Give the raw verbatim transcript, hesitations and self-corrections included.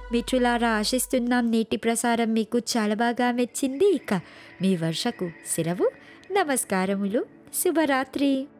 మిత్రులారా, ఆశిస్తున్నాం నేటి ప్రసారం మీకు చాలా బాగా మెచ్చింది. ఇక మీ వర్షకు సెలవు. నమస్కారములు. శుభరాత్రి.